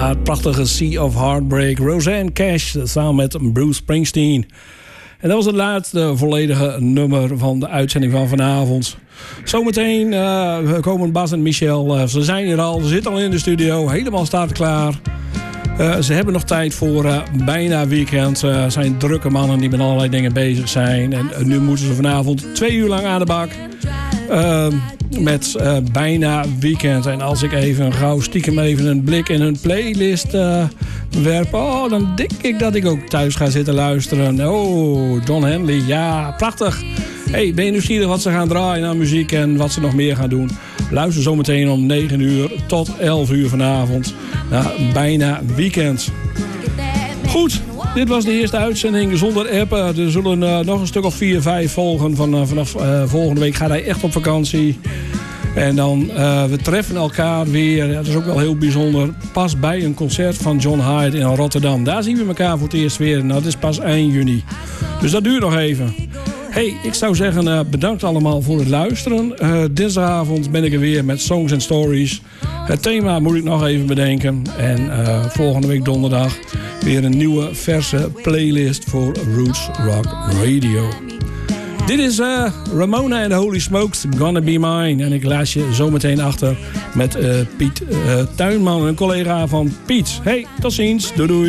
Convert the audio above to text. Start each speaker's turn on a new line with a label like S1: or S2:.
S1: naar het prachtige Sea of Heartbreak. Rosanne Cash samen met Bruce Springsteen. En dat was het laatste volledige nummer van de uitzending van vanavond. Zometeen komen Bas en Michel. Ze zijn hier al, ze zitten al in de studio. Helemaal staat klaar. Ze hebben nog tijd voor bijna weekend. Ze zijn drukke mannen die met allerlei dingen bezig zijn. En nu moeten ze vanavond 2 uur lang aan de bak. Met bijna weekend. En als ik even gauw stiekem even een blik in hun playlist werp. Oh, dan denk ik dat ik ook thuis ga zitten luisteren. Oh, Don Henley. Ja, prachtig. Hey, ben je nieuwsgierig wat ze gaan draaien aan muziek en wat ze nog meer gaan doen? Luister zometeen om 9 uur tot 11 uur vanavond. Naar bijna weekend. Goed. Dit was de eerste uitzending zonder appen. Er zullen nog een stuk of 4, 5 volgen. Vanaf volgende week gaat hij echt op vakantie. En dan, we treffen elkaar weer. Dat is ook wel heel bijzonder. Pas bij een concert van John Hyde in Rotterdam. Daar zien we elkaar voor het eerst weer. Nou, dat is pas 1 juni. Dus dat duurt nog even. Hey, ik zou zeggen, bedankt allemaal voor het luisteren. Dinsdagavond ben ik er weer met Songs and Stories. Het thema moet ik nog even bedenken. En volgende week donderdag weer een nieuwe verse playlist voor Roots Rock Radio. Dit is Ramona and the Holy Smokes, Gonna Be Mine. En ik laat je zometeen achter met Piet Tuinman, een collega van Piet. Hey, tot ziens. Doei doei.